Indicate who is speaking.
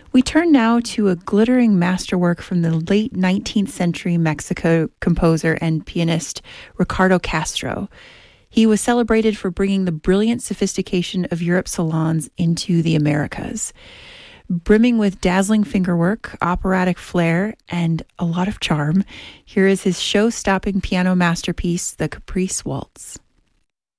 Speaker 1: We turn now to a glittering masterwork from the late 19th century Mexico composer and pianist Ricardo Castro. He was celebrated for bringing the brilliant sophistication of Europe's salons into the Americas. Brimming with dazzling fingerwork, operatic flair, and a lot of charm, here is his show-stopping piano masterpiece, the Caprice Waltz.